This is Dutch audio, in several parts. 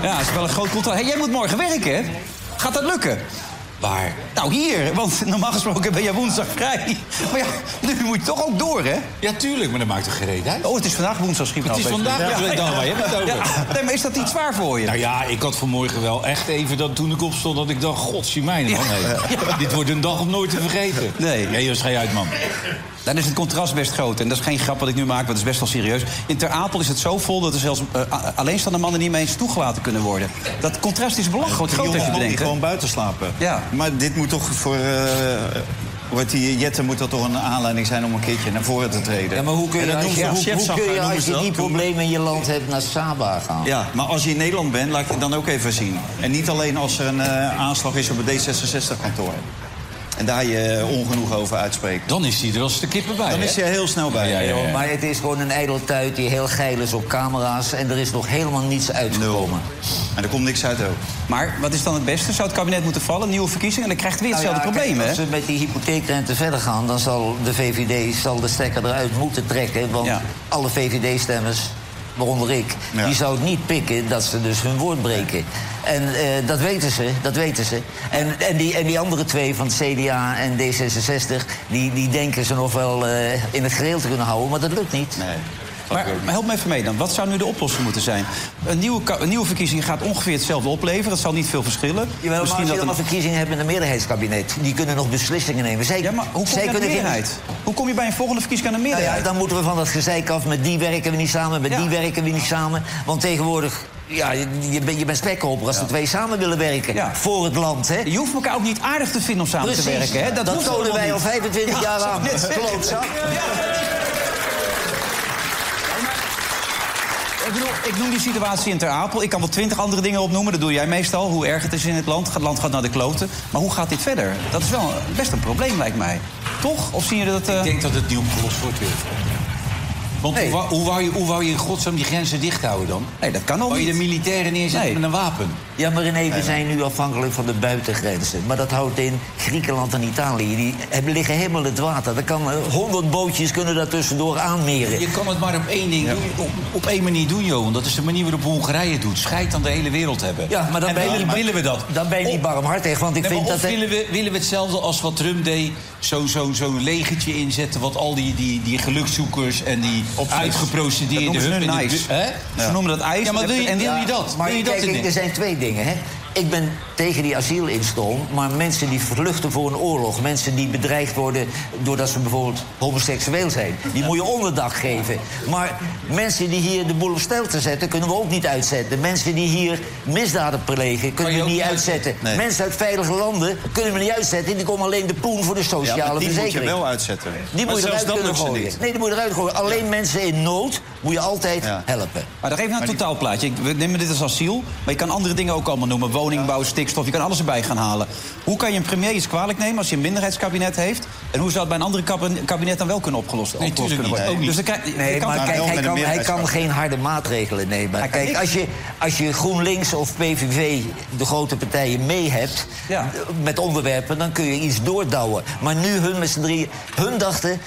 Ja, dat is wel een groot contract. Hey, jij moet morgen werken, hè? Gaat dat lukken? Waar? Nou, hier. Want normaal gesproken ben jij woensdag vrij. Maar ja, nu moet je toch ook door, hè? Ja, tuurlijk, maar dat maakt toch geen reet uit? Oh, het is vandaag woensdag, Schiphol. Het is vandaag woensdag, waar je het over. Ja. Nee, maar is dat niet zwaar voor je? Nou ja, ik had vanmorgen wel echt even dat toen ik opstond dat ik dacht, godzijmijne man. Nee. Dit wordt een dag om nooit te vergeten. Nee. Ja, ga je uit, man. Dan is het contrast best groot. En dat is geen grap wat ik nu maak, maar dat is best wel serieus. In Ter Apel is het zo vol dat er zelfs alleenstaande mannen niet mee eens toegelaten kunnen worden. Dat contrast is belachelijk groot als je bedenkt. Die gewoon buiten slapen. Ja. Maar dit moet toch voor... die Jette moet dat toch een aanleiding zijn om een keertje naar voren te treden. Ja, maar hoe kun je als je die problemen in je land hebt naar Saba gaan? Ja, maar als je in Nederland bent, laat je het dan ook even zien. En niet alleen als er een aanslag is op het D66-kantoor. En daar je ongenoeg over uitspreekt. Dan is hij er als de kippen bij. Dan is hij er heel snel bij. Ja. Maar het is gewoon een ijdeltuit die heel geil is op camera's. En er is nog helemaal niets uitgekomen. En er komt niks uit ook. Maar wat is dan het beste? Zou het kabinet moeten vallen, nieuwe verkiezingen... en dan krijgt het weer hetzelfde probleem, hè? Als we met die hypotheekrente verder gaan... dan zal de VVD de stekker eruit moeten trekken. Want alle VVD-stemmers, waaronder ik... die zouden niet pikken dat ze dus hun woord breken. En dat weten ze. En die andere twee van het CDA en D66... die denken ze nog wel in het gereel te kunnen houden, maar dat lukt niet. Nee. Maar help me even mee dan. Wat zou nu de oplossing moeten zijn? Een nieuwe verkiezing gaat ongeveer hetzelfde opleveren. Het zal niet veel verschillen. Jawel, maar als je dan een verkiezing hebt met een meerderheidskabinet... die kunnen nog beslissingen nemen. Ja, maar hoe kom je aan de meerderheid? Hoe kom je bij een volgende verkiezing aan de meerderheid? Nou ja, dan moeten we van dat gezeik af. Met die werken we niet samen, met die werken we niet samen. Want tegenwoordig... Ja, je bent spekkoper als de twee samen willen werken. Voor het land, hè? Je hoeft elkaar ook niet aardig te vinden om samen te werken, hè? Dat tonen wij al 25 jaar aan. Klootzak. Ik noem die situatie in Ter Apel. Ik kan wel 20 andere dingen opnoemen. Dat doe jij meestal, hoe erg het is in het land. Het land gaat naar de kloten. Maar hoe gaat dit verder? Dat is wel best een probleem, lijkt mij. Toch? Of zie je dat... Ik denk dat het niet opgelost wordt weer. Want nee. hoe wou je in godsnaam die grenzen dicht houden dan? Nee, dat kan ook niet. Wou je de militairen neerzetten met een wapen? Ja, maar René, we zijn nu afhankelijk van de buitengrenzen. Maar dat houdt in Griekenland en Italië. Die liggen helemaal in het water. Er kan 100 bootjes kunnen daar tussendoor aanmeren. Je kan het maar op één ding doen, op één manier doen, Johan. Dat is de manier waarop Hongarije het doet. Scheid aan de hele wereld hebben. Ja, maar dan willen we dat? Dan ben je niet barmhartig, want ik vind dat... willen we hetzelfde als wat Trump deed? Zo'n legertje inzetten wat al die gelukszoekers en die uitgeprocedeerde... Ze noemen dat ijs. Ja, maar wil je dat? Maar kijk, er zijn twee dingen, hè. Ik ben tegen die asielinstroom, maar mensen die vluchten voor een oorlog... mensen die bedreigd worden doordat ze bijvoorbeeld homoseksueel zijn... die moet je onderdak geven. Maar mensen die hier de boel op stelte zetten, kunnen we ook niet uitzetten. Mensen die hier misdaden plegen, kunnen we niet uitzetten. Nee. Mensen uit veilige landen kunnen we niet uitzetten... die komen alleen de poen voor de sociale verzekering. Die moet je wel uitzetten. Die moet je eruit kunnen gooien. Nee, die moet je eruit gooien. Alleen mensen in nood moet je altijd helpen. Maar dan even naar het totaalplaatje. We nemen dit als asiel, maar je kan andere dingen ook allemaal noemen. Woningbouw, stikstof, je kan alles erbij gaan halen. Hoe kan je een premier iets kwalijk nemen als je een minderheidskabinet heeft? En hoe zou het bij een andere kabinet dan wel kunnen opgelost kunnen worden? Ook niet. Dus hij kan geen harde maatregelen nemen. Kijk, als je GroenLinks of PVV, de grote partijen, mee hebt... met onderwerpen, dan kun je iets doordouwen. Maar nu hun met z'n drieën, hun dachten...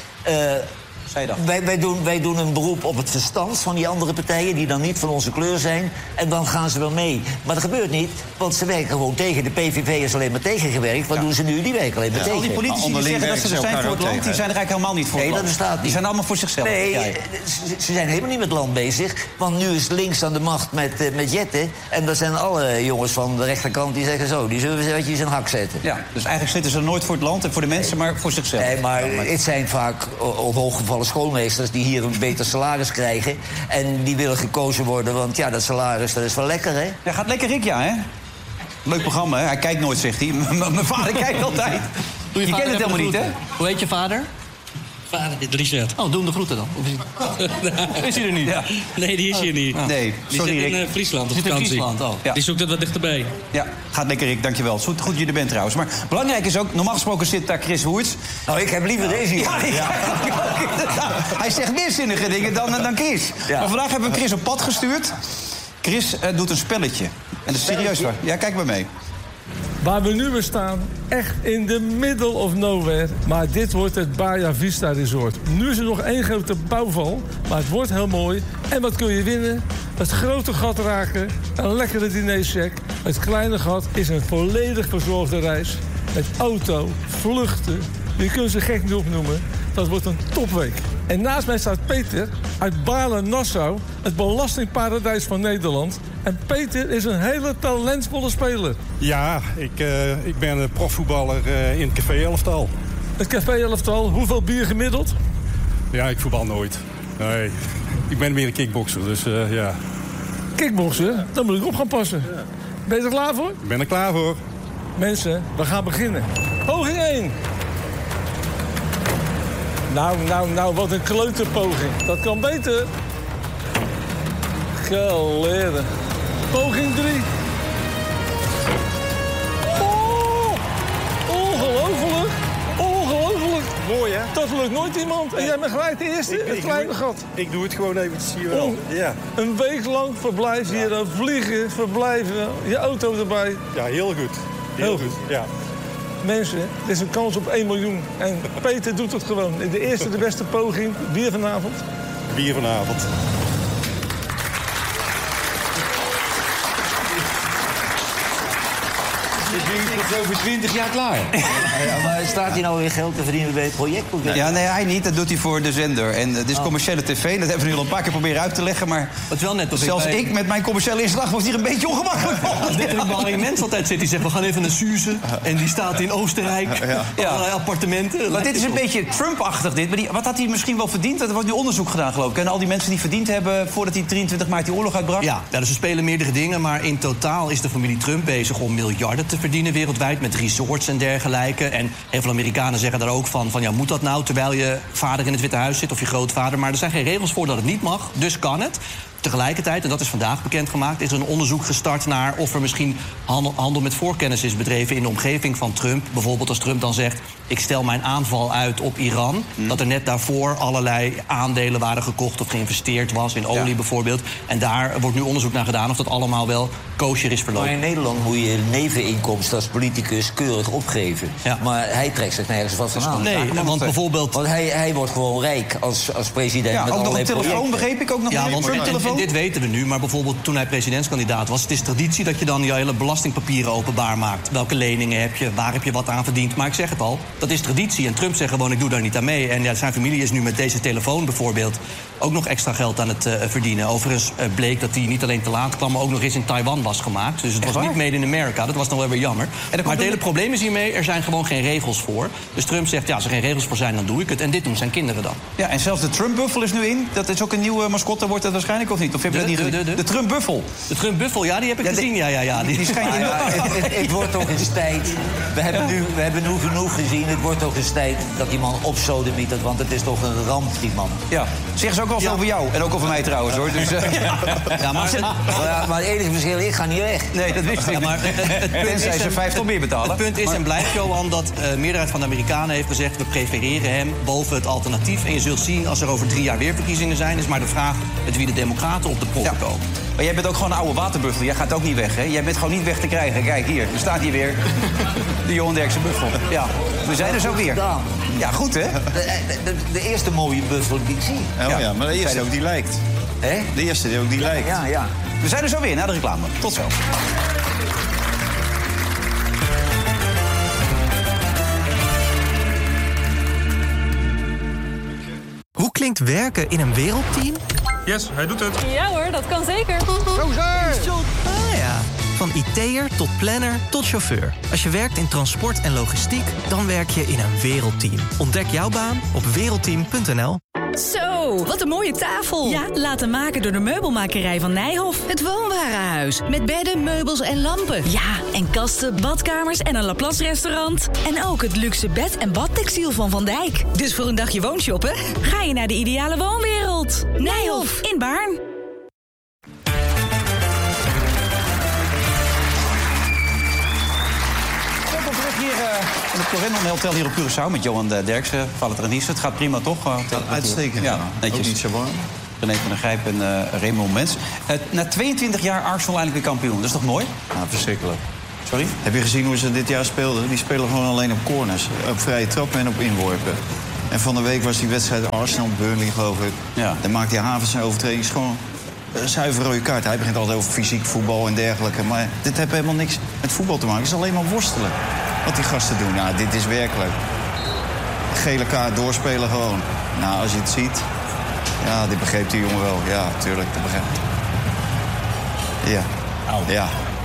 Wij doen een beroep op het verstand van die andere partijen... die dan niet van onze kleur zijn. En dan gaan ze wel mee. Maar dat gebeurt niet, want ze werken gewoon tegen. De PVV is alleen maar tegengewerkt. Wat doen ze nu? Die werken alleen maar tegen. Al die politici die zeggen dat ze er zijn voor het land... die zijn er eigenlijk helemaal niet voor het land. Dat bestaat niet. Die zijn allemaal voor zichzelf. Nee, ze zijn helemaal niet met het land bezig. Want nu is links aan de macht met Jette. En dat zijn alle jongens van de rechterkant die zeggen zo... die zullen we eens in zijn hak zetten. Ja, dus eigenlijk zitten ze nooit voor het land en voor de mensen... maar voor zichzelf. Nee, maar het zijn vaak op hooggevallen schoolmeesters die hier een beter salaris krijgen. En die willen gekozen worden, want ja, dat salaris, dat is wel lekker, hè? Ja, gaat lekker, Rick, ja, hè? Leuk programma, hè? Hij kijkt nooit, zegt hij. Mijn vader kijkt altijd. Je kent het helemaal niet, hè? Hoe heet je vader? Vader is Richard. Oh, doe hem de groeten dan. Is hij er niet? Ja. Nee, die is hier niet. Oh. Nee, sorry, die zit in Friesland op vakantie. In Friesland, oh. Ja. Die zoekt het wat dichterbij. Ja, gaat lekker, Rick, dankjewel. Goed dat je er bent trouwens. Maar belangrijk is ook, normaal gesproken zit daar Chris Woerts. Nou, ik heb liever deze hier. Hij zegt meer zinnige dingen dan Chris. Ja. Maar vandaag hebben we Chris op pad gestuurd. Chris doet een spelletje. En dat is serieus waar. Ja, kijk maar mee. Waar we nu weer staan, echt in the middle of nowhere. Maar dit wordt het Bahia Vista Resort. Nu is er nog 1 grote bouwval, maar het wordt heel mooi. En wat kun je winnen? Het grote gat raken, een lekkere dinercheck. Het kleine gat is een volledig verzorgde reis. Met auto, vluchten, je kunt ze gek niet opnoemen. Dat wordt een topweek. En naast mij staat Peter uit Balen-Nassau, het belastingparadijs van Nederland. En Peter is een hele talentvolle speler. Ja, ik ben een profvoetballer in het café-elftal. Het café-elftal, hoeveel bier gemiddeld? Ja, ik voetbal nooit. Nee, ik ben meer een kickbokser, dus ja. Kickboksen? Dan moet ik op gaan passen. Ben je er klaar voor? Ik ben er klaar voor. Mensen, we gaan beginnen. Poging 1. Nou, wat een kleuterpoging. Dat kan beter. Geleden. Poging 3. Oh, ongelooflijk. Ongelooflijk. Mooi, hè? Dat lukt nooit iemand. En jij bent gelijk de eerste, het kleine gat. Ik doe het gewoon eventjes hier wel. Ja. Een week lang verblijf hier, vliegen, verblijven, je auto erbij. Ja, heel goed. Heel goed, ja. Mensen, dit is een kans op 1 miljoen. En Peter doet het gewoon. De eerste, de beste poging. Bier vanavond. Bier vanavond. Het is over 20 jaar klaar. Ja, maar staat hij nou weer geld te verdienen bij het project? Ja, nee, hij niet. Dat doet hij voor de zender. En het is commerciële tv. Dat hebben we nu al een paar keer proberen uit te leggen. Maar Het is wel net als zelfs ik met mijn commerciële inslag was hier een beetje ongemakkelijk. Als dit er bij Mens altijd zit, die zegt, we gaan even naar Suze. En die staat in Oostenrijk. Allerlei appartementen. Maar dit is een beetje Trump-achtig, dit. Maar wat had hij misschien wel verdiend? Er wordt nu onderzoek gedaan, geloof ik. En al die mensen die verdiend hebben voordat hij 23 maart die oorlog uitbrak? Ja, dus ze spelen meerdere dingen. Maar in totaal is de familie Trump bezig om miljarden te verdienen wereldwijd. Met resorts en dergelijke. En heel veel Amerikanen zeggen daar ook van ja, moet dat nou terwijl je vader in het Witte Huis zit of je grootvader? Maar er zijn geen regels voor dat het niet mag. Dus kan het. Tegelijkertijd, en dat is vandaag bekendgemaakt, is er een onderzoek gestart naar of er misschien handel met voorkennis is bedreven in de omgeving van Trump. Bijvoorbeeld als Trump dan zegt, ik stel mijn aanval uit op Iran. Dat er net daarvoor allerlei aandelen waren gekocht of geïnvesteerd was in olie bijvoorbeeld. En daar wordt nu onderzoek naar gedaan of dat allemaal wel kosher is verlopen. Maar in Nederland moet je neveninkomsten als politicus keurig opgeven. Ja. Maar hij trekt zich nergens wat van aan. Nee, want bijvoorbeeld... Want hij wordt gewoon rijk als president. Ja, met ook nog een telefoon, projecten. begreep ik ook nog. Ja, want Trump-telefoon. en dit weten we nu, maar bijvoorbeeld toen hij presidentskandidaat was, het is traditie dat je dan je hele belastingpapieren openbaar maakt. Welke leningen heb je, waar heb je wat aan verdiend? Maar ik zeg het al, dat is traditie. En Trump zegt gewoon, ik doe daar niet aan mee. En ja, zijn familie is nu met deze telefoon bijvoorbeeld ook nog extra geld aan het verdienen. Overigens bleek dat hij niet alleen te laat kwam, maar ook nog eens in Taiwan was gemaakt. Dus het was niet made in America. Dat was nog wel weer jammer. Maar het hele probleem is hiermee, er zijn gewoon geen regels voor. Dus Trump zegt, ja, als er geen regels voor zijn, dan doe ik het. En dit doen zijn kinderen dan. Ja, en zelfs de Trump-buffel is nu in. Dat is ook een nieuwe mascotte, wordt dat waarschijnlijk of niet? Of heb je dat niet gezien? De Trump-buffel. De Trump-buffel, ja, die heb ik gezien. Ja. Die schijnt in... Het wordt toch eens tijd. We hebben nu genoeg gezien. Het wordt toch eens tijd dat die man opsodemietert. Want het is toch een ramp, die man. Ja, zeggen ze ook wel eens over jou. En ook over mij trouwens, hoor. Dus, ja, maar het enige verschil, ik ga niet weg. Nee, dat wist ik. Ja, maar het punt tenzij is, ze 50 meer betalen. Het punt is en blijft, Johan, dat de meerderheid van de Amerikanen heeft gezegd, we prefereren hem boven het alternatief. En je zult zien, als er over 3 jaar weer verkiezingen zijn, is maar de vraag met wie de democraten op de proppen komen. Maar jij bent ook gewoon een oude waterbuffel. Jij gaat ook niet weg, hè? Jij bent gewoon niet weg te krijgen. Kijk, hier. Er staat hier weer. De Johan Derksen buffel. Ja, we zijn er zo weer. Ja, goed, hè? De eerste mooie buffel die ik zie. Ja, maar de eerste ook die lijkt. Hè? De eerste die ook die lijkt. Ja. We zijn er zo weer na de reclame. Tot zo. Hoe klinkt werken in een wereldteam? Yes, hij doet het. Ja hoor, dat kan zeker. Ah ja, van IT'er tot planner tot chauffeur. Als je werkt in transport en logistiek, dan werk je in een wereldteam. Ontdek jouw baan op wereldteam.nl. Zo, wat een mooie tafel. Ja, laten maken door de meubelmakerij van Nijhoff. Het woonwarenhuis, met bedden, meubels en lampen. Ja, en kasten, badkamers en een Laplace restaurant. En ook het luxe bed- en badtextiel van Dijk. Dus voor een dagje woonshoppen, ga je naar de ideale woonwereld. Nijhoff, in Baarn. In het Corendon Hotel hier op Curaçao met Johan Derksen, Valentin Niesen. Het gaat prima, toch? Uitstekend. Ja, netjes. Ook niet zo warm. René van der Grijp en Raymond Mens. Na 22 jaar Arsenal eindelijk weer kampioen. Dat is toch mooi? Ja, verschrikkelijk. Sorry? Heb je gezien hoe ze dit jaar speelden? Die spelen gewoon alleen op corners. Op vrije trappen en op inworpen. En van de week was die wedstrijd Arsenal-Burnley, geloof ik. Ja. Dan maakt die Havens zijn overtreding gewoon een zuivere rode kaart. Hij begint altijd over fysiek voetbal en dergelijke. Maar dit heeft helemaal niks met voetbal te maken. Het is alleen maar worstelen wat die gasten doen. Nou, dit is werkelijk... Gele kaart doorspelen gewoon. Nou, als je het ziet... Ja, dit begreep die jongen wel. Ja, tuurlijk, dat begrijp ik. Ja. Ja.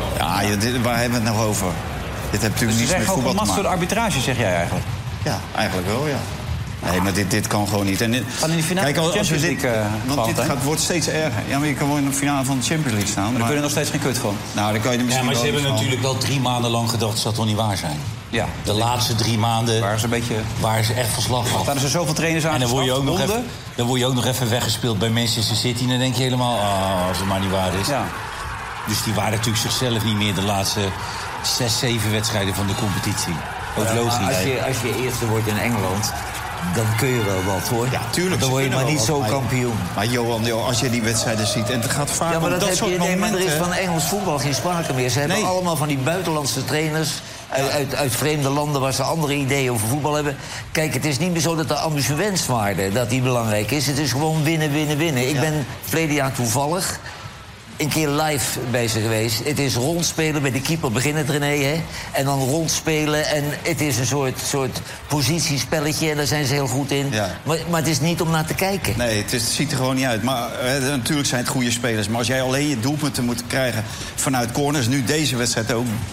Waar hebben we het nou over? Dit heeft natuurlijk niets met voetbal te maken. Door de arbitrage, zeg jij eigenlijk? Ja, eigenlijk wel, ja. Nee, maar dit kan gewoon niet. En van in de finale kijk, van de Champions League, want dit wordt steeds erger. Ja, maar je kan wel in de finale van de Champions League staan. Maar daar kun je nog steeds geen kut van. Nou, dan kan je er misschien maar ze hebben natuurlijk wel 3 maanden lang gedacht... dat dat toch niet waar zijn. Ja. De laatste 3 maanden waren ze echt van slag af. Daar zijn zoveel trainers aan. En dan word je ook nog even weggespeeld bij Manchester City. En dan denk je helemaal, als het maar niet waar is. Ja. Dus die waren natuurlijk zichzelf niet meer de laatste 6, 7 wedstrijden van de competitie. Ook logisch. Als je eerste wordt in Engeland... dan kun je wel wat, hoor. Ja, tuurlijk. Dan word je maar niet zo kampioen. Maar Johan, als je die wedstrijden ziet... en het gaat vaak maar om dat soort momenten... maar er is van Engels voetbal geen sprake meer. Ze hebben allemaal van die buitenlandse trainers... Uit vreemde landen waar ze andere ideeën over voetbal hebben. Kijk, het is niet meer zo dat de amusementswaarde dat die belangrijk is. Het is gewoon winnen, winnen, winnen. Ik ben verleden jaar toevallig... een keer live bij ze geweest. Het is rondspelen, bij de keeper begint het, René, hè? En dan rondspelen en het is een soort positiespelletje... en daar zijn ze heel goed in. Ja. Maar het is niet om naar te kijken. Nee, het ziet er gewoon niet uit. Maar natuurlijk zijn het goede spelers. Maar als jij alleen je doelpunten moet krijgen vanuit corners... nu deze wedstrijd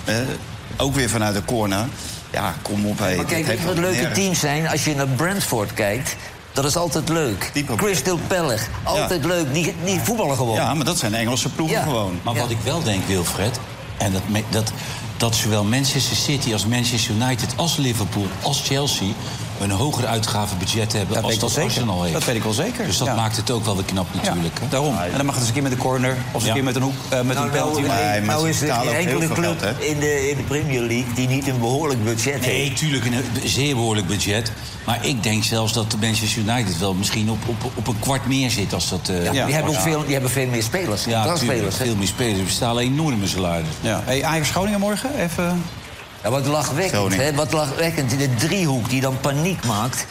ook weer vanuit de corner... ja, kom op, hé. Maar kijk, weet je wat leuke teams zijn? Als je naar Brentford kijkt... dat is altijd leuk. Crystal Palace, altijd leuk. Die voetballen gewoon. Ja, maar dat zijn Engelse ploegen gewoon. Maar wat ik wel denk, Wilfred... en dat zowel Manchester City als Manchester United... als Liverpool, als Chelsea... een hoger uitgavenbudget hebben als dat Arsenal heeft. Dat weet ik wel zeker. Dus dat maakt het ook wel weer knap natuurlijk. Ja, daarom. En dan mag het eens een keer met een corner... of een keer met een hoek, met een penalty. Nou is er geen enkele club in de Premier League... die niet een behoorlijk budget heeft. Nee, tuurlijk een zeer behoorlijk budget. Maar ik denk zelfs dat de Manchester United wel misschien op een kwart meer zit als dat... die hebben veel meer spelers. Ja, tuurlijk, veel meer spelers. Er bestaan enorme salarissen. Ja. Hey, Ajax Groningen morgen? Even... Ja, wat lachwekkend, hè? Wat lachwekkend. De driehoek die dan paniek maakt.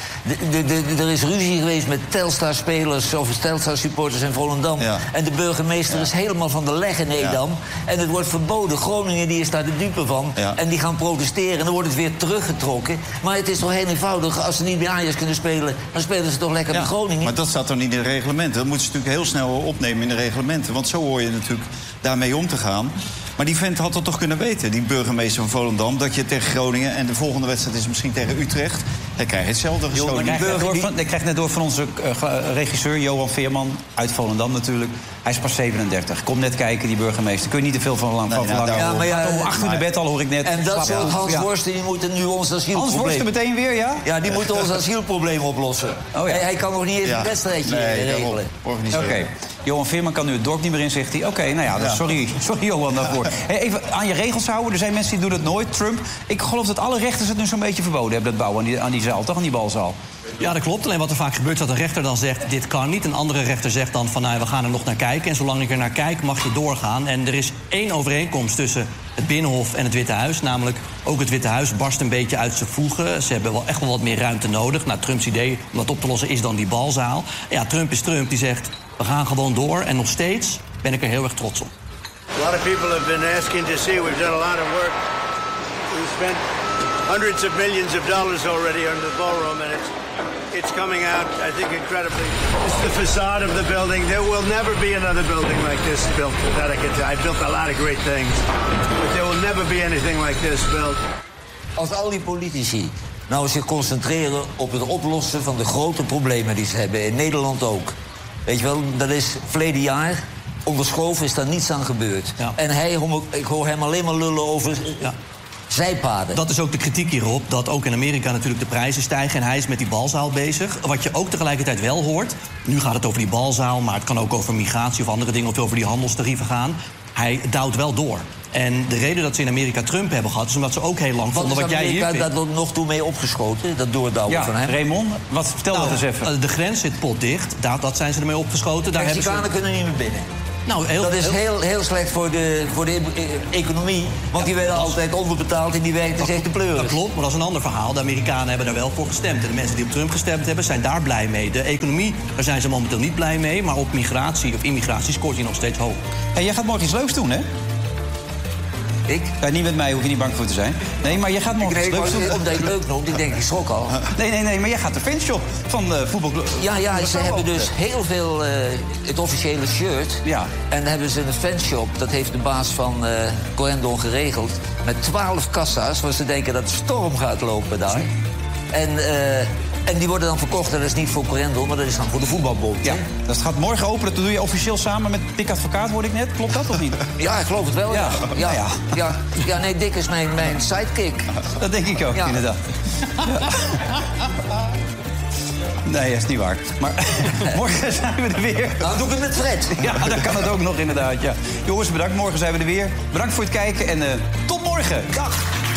Er is ruzie geweest met Telstar-spelers of Telstar-supporters in Volendam. Ja. En de burgemeester is helemaal van de leg in Edam. Ja. En het wordt verboden. Groningen die is daar de dupe van. Ja. En die gaan protesteren. En dan wordt het weer teruggetrokken. Maar het is toch heel eenvoudig. Als ze niet bij Ajax kunnen spelen, dan spelen ze toch lekker bij Groningen. Maar dat staat toch niet in de reglementen? Dat moeten ze natuurlijk heel snel opnemen in de reglementen. Want zo hoor je natuurlijk daarmee om te gaan. Maar die vent had dat toch kunnen weten, die burgemeester van Volendam... dat je tegen Groningen en de volgende wedstrijd is misschien tegen Utrecht... dan krijg je hetzelfde geschoten. Ik krijg net door van onze regisseur Johan Veerman uit Volendam natuurlijk. Hij is pas 37. Kom net kijken, die burgemeester. Kun je niet te veel van verlangen. Ja, maar om 8 uur in bed al, hoor ik net. En dat soort Hans Worsten, die moeten nu ons asielprobleem... Hans Worsten meteen weer, ja? Ja, die moeten ons asielprobleem oplossen. Oh, ja. Hij kan nog niet eens een wedstrijdje regelen. Oké. Johan Veerman kan nu het dorp niet meer in, zegt hij. Oké, nou ja, sorry Johan daarvoor. Hey, even aan je regels houden. Er zijn mensen die doen het nooit. Trump. Ik geloof dat alle rechters het nu zo'n beetje verboden hebben... dat bouwen aan die zaal, toch? Aan die balzaal. Ja, dat klopt. Alleen wat er vaak gebeurt is dat een rechter dan zegt... dit kan niet. Een andere rechter zegt dan van... we gaan er nog naar kijken. En zolang ik er naar kijk, mag je doorgaan. En er is 1 overeenkomst tussen het Binnenhof en het Witte Huis. Namelijk, ook het Witte Huis barst een beetje uit zijn voegen. Ze hebben echt wel wat meer ruimte nodig. Nou, Trumps idee om dat op te lossen is dan die balzaal. Ja, Trump is Trump. Die zegt, we gaan gewoon door. En nog steeds ben ik er heel erg trots op. A lot of people have been asking to see. We've done a lot of work. We've spent hundreds of millions of dollars already on the ballroom, and it's coming out, I think, incredibly. This is the facade of the building. There will never be another building like this built. That I can tell. I built a lot of great things, but there will never be anything like this built. Als al die politici nou zich concentreren op het oplossen van de grote problemen die ze hebben, in Nederland ook. Weet je wel, dat is verleden jaar. Onder Schoof is daar niets aan gebeurd. Ja. En ik hoor hem alleen maar lullen over zijpaden. Dat is ook de kritiek hierop, dat ook in Amerika natuurlijk de prijzen stijgen... en hij is met die balzaal bezig. Wat je ook tegelijkertijd wel hoort... nu gaat het over die balzaal, maar het kan ook over migratie of andere dingen... of over die handelstarieven gaan. Hij duwt wel door. En de reden dat ze in Amerika Trump hebben gehad... is omdat ze ook heel lang vonden wat jij hier vindt. Wat is Amerika nog toe mee opgeschoten, dat doordouwen van hem? Raymond, vertel dat eens even. De grens zit potdicht, dat zijn ze ermee opgeschoten. De Mexicanen kunnen niet meer binnen. Nou, dat is heel slecht voor de economie. Want die werden altijd onderbetaald en die werkten zich te pleuren. Dat klopt, maar dat is een ander verhaal. De Amerikanen hebben daar wel voor gestemd. En de mensen die op Trump gestemd hebben, zijn daar blij mee. De economie, daar zijn ze momenteel niet blij mee. Maar op migratie of immigratie scoort hij nog steeds hoog. Hey, jij gaat morgen iets leuks doen, hè? Ik? Ja, niet met mij, hoef je niet bang voor te zijn. Nee, maar je gaat morgen iets leuks doen. Omdat je het leuk noemt, ik denk, ik schrok al. Nee, maar jij gaat de fanshop van de voetbalclub. Ja, ze hebben dus heel veel het officiële shirt. Ja. En dan hebben ze een fanshop, dat heeft de baas van Corendon geregeld. Met 12 kassa's, waar ze denken dat de storm gaat lopen daar. En die worden dan verkocht, en dat is niet voor Corendon, maar dat is dan voor de voetbalbond. Ja, dat gaat morgen openen. Dat doe je officieel samen met Dick Advocaat, hoorde ik net. Klopt dat of niet? Ja, ik geloof het wel. Ja, nee, Dick is mijn sidekick. Dat denk ik ook, inderdaad. Ja. Nee, dat is niet waar. Maar morgen zijn we er weer. Nou, doe ik het met Fred. Ja, dan kan het ook nog inderdaad, ja. Jongens, bedankt. Morgen zijn we er weer. Bedankt voor het kijken en tot morgen. Dag.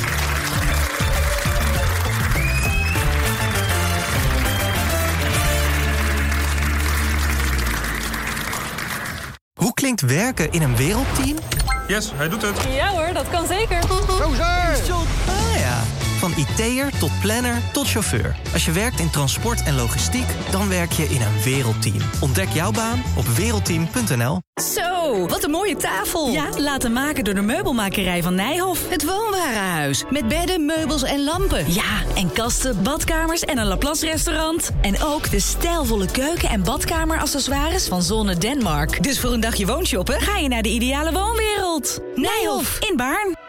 Hoe klinkt werken in een wereldteam? Yes, hij doet het. Ja hoor, dat kan zeker. Ah ja, van IT'er tot planner tot chauffeur. Als je werkt in transport en logistiek, dan werk je in een wereldteam. Ontdek jouw baan op wereldteam.nl. Zo, wat een mooie tafel. Ja, laten maken door de meubelmakerij van Nijhoff. Het woonwarenhuis. Met bedden, meubels en lampen. Ja, en kasten, badkamers en een Laplace restaurant. En ook de stijlvolle keuken- en badkameraccessoires van Zonne Denmark. Dus voor een dagje woonshoppen ga je naar de ideale woonwereld. Nijhoff in Baarn.